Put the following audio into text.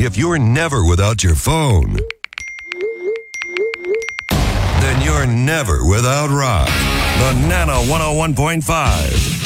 If you're never without your phone, then you're never without rock. The Nano 101.5.